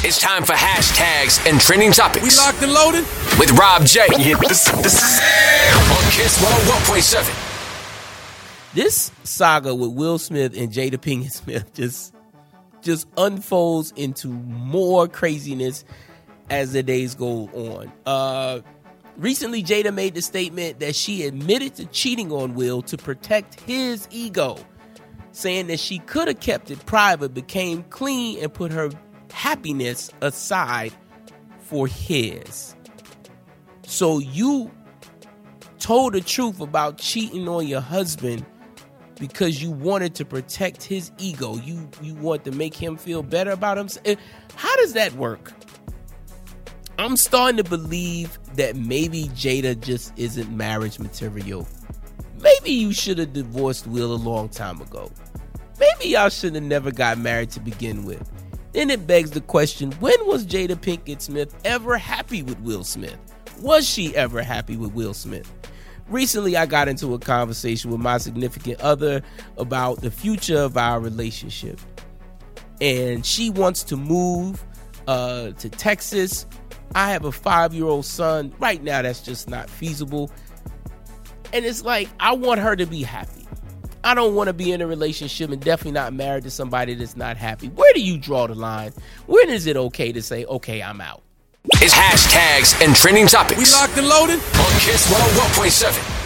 It's time for hashtags and trending topics. We locked and loaded with Rob J. Yeah, this is on Kiss 101.7. This saga with Will Smith and Jada Pinkett Smith just unfolds into more craziness as the days go on. Recently, Jada made the statement that she admitted to cheating on Will to protect his ego, saying that she could have kept it private, became clean, and put her happiness aside for his. So you told the truth about cheating on your husband because you wanted to protect his ego. You want to make him feel better about himself. How does that work? I'm starting to believe that maybe Jada just isn't marriage material. Maybe you should have divorced Will a long time ago. Maybe y'all should have never got married to begin with. Then it begs the question, when was Jada Pinkett Smith ever happy with Will Smith? Was she ever happy with Will Smith? Recently, I got into a conversation with my significant other about the future of our relationship. And she wants to move to Texas. I have a 5-year-old son. Right now, that's just not feasible. And it's like, I want her to be happy. I don't want to be in a relationship and definitely not married to somebody that's not happy. Where do you draw the line? When is it okay to say, okay, I'm out? It's hashtags and trending topics. We locked and loaded on Kiss 101.7.